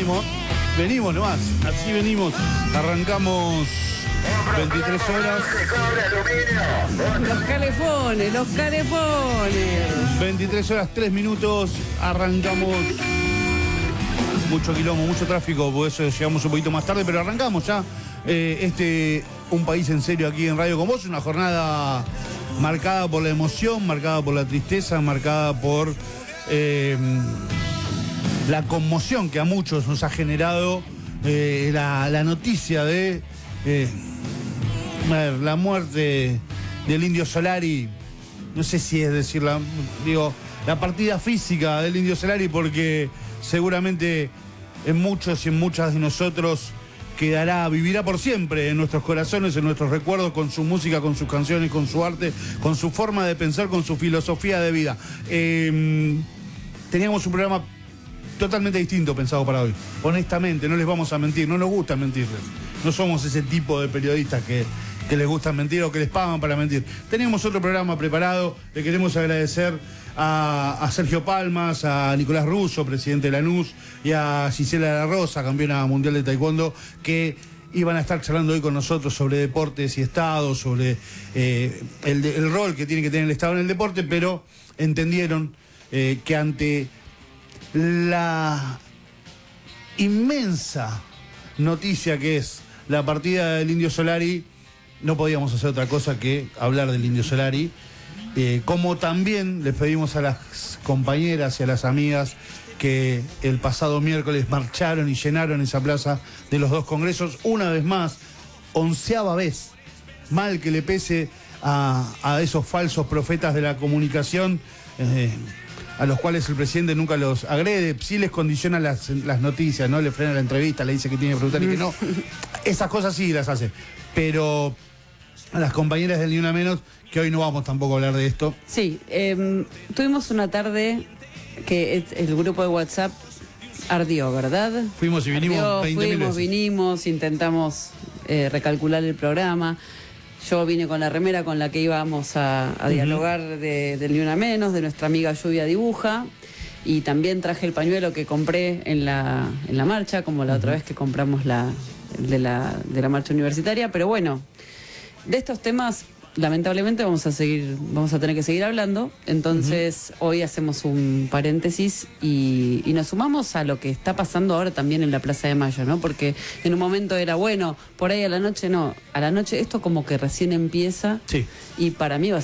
venimos nomás, así venimos, arrancamos 23 horas. Los calefones. 23 horas, 3 minutos, arrancamos. Mucho quilombo, mucho tráfico, por eso llegamos un poquito más tarde, pero arrancamos ya. Un país en serio aquí en Radio Con Vos, una jornada marcada por la emoción, marcada por la tristeza, marcada por la conmoción que a muchos nos ha generado la noticia de la muerte del Indio Solari. No sé si es decir, la partida física del Indio Solari, porque seguramente en muchos y en muchas de nosotros vivirá por siempre en nuestros corazones, en nuestros recuerdos, con su música, con sus canciones, con su arte, con su forma de pensar, con su filosofía de vida. Teníamos un programa totalmente distinto pensado para hoy. Honestamente, no les vamos a mentir, no nos gusta mentirles. No somos ese tipo de periodistas que les gusta mentir o que les pagan para mentir. Teníamos otro programa preparado. Le queremos agradecer a Sergio Palmas, a Nicolás Russo, presidente de Lanús, y a Gisela de la Rosa, campeona mundial de taekwondo, que iban a estar charlando hoy con nosotros sobre deportes y Estado, sobre el rol que tiene que tener el Estado en el deporte, pero entendieron que ante la inmensa noticia que es la partida del Indio Solari, no podíamos hacer otra cosa que hablar del Indio Solari. Como también les pedimos a las compañeras y a las amigas que el pasado miércoles marcharon y llenaron esa plaza de los dos congresos, una vez más, 11ª vez, mal que le pese a esos falsos profetas de la comunicación, a los cuales el presidente nunca los agrede, sí les condiciona las noticias, ¿no? Le frena la entrevista, le dice que tiene que preguntar y que no. Esas cosas sí las hace. Pero a las compañeras del Ni Una Menos, que hoy no vamos tampoco a hablar de esto. Sí, tuvimos una tarde que el grupo de WhatsApp ardió, ¿verdad? Fuimos y vinimos 20 veces. Vinimos, intentamos recalcular el programa. Yo vine con la remera con la que íbamos a dialogar del Ni Una Menos, de nuestra amiga Lluvia Dibuja, y también traje el pañuelo que compré en la marcha, como la otra vez que compramos de la marcha universitaria. Pero bueno, de estos temas lamentablemente vamos a tener que seguir hablando. Entonces hoy hacemos un paréntesis y nos sumamos a lo que está pasando ahora también en la Plaza de Mayo, ¿no? Porque en un momento era bueno, por ahí a la noche no, a la noche esto como que recién empieza. Sí. Y para mí va a